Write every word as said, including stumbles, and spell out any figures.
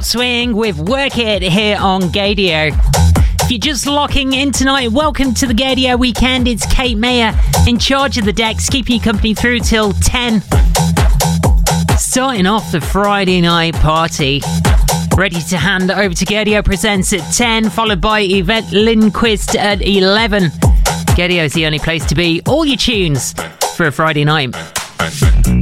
Hot Swing with Work It here on Gaydio. If you're just locking in tonight, welcome to the Gaydio weekend. It's Kate Mayer in charge of the decks, keeping you company through till ten. Starting off the Friday night party. Ready to hand over to Gaydio Presents at ten, followed by Yvette Lindquist at eleven. Gaydio's the only place to be. All your tunes for a Friday night.